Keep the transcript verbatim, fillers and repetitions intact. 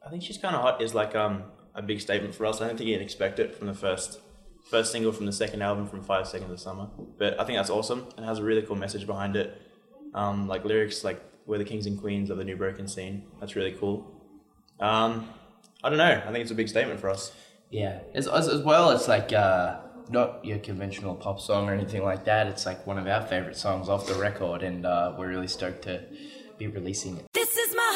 I think She's Kind of Hot is like um a big statement for us. I don't think you can expect it from the first first single from the second album from Five Seconds of Summer. But I think that's awesome and has a really cool message behind it. Um, like lyrics like "We're the kings and queens of the new broken scene." That's really cool. Um, I don't know. I think it's a big statement for us. Yeah, as as, as well. It's like uh, not your conventional pop song or anything like that. It's like one of our favorite songs off the record, and uh, we're really stoked to be releasing it.